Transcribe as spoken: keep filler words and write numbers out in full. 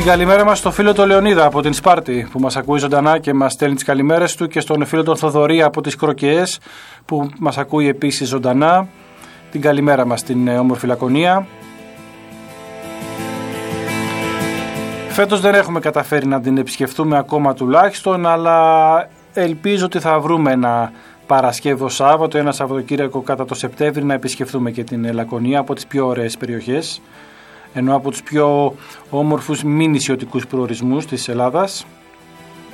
καλημέρα μας στο φίλο τον Λεωνίδα από την Σπάρτη που μας ακούει ζωντανά και μας στέλνει τις καλημέρες του, και στον φίλο τον Θοδωρή από τις Κροκεές που μας ακούει επίσης ζωντανά. Την καλημέρα μας στην όμορφη Λακωνία. Φέτος δεν έχουμε καταφέρει να την επισκεφτούμε ακόμα τουλάχιστον, αλλά ελπίζω ότι θα βρούμε ένα Παρασκεύο Σάββατο, ένα Σαββατοκύριακο κατά το Σεπτέμβρη να επισκεφτούμε και την Λακωνία, από τις πιο ωραίες περιοχές, ενώ από τους πιο όμορφους μη νησιωτικούς προορισμούς της Ελλάδας.